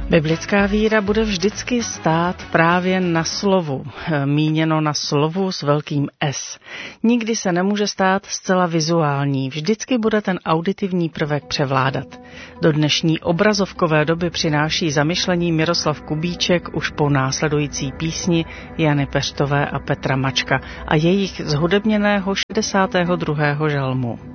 Biblická víra bude vždycky stát právě na slovu, míněno na slovu s velkým S. Nikdy se nemůže stát zcela vizuální, vždycky bude ten auditivní prvek převládat. Do dnešní obrazovkové doby přináší zamyšlení Miroslav Kubíček už po následující písni Jany Peštové a Petra Mačka a jejich zhudebněného 62. žalmu.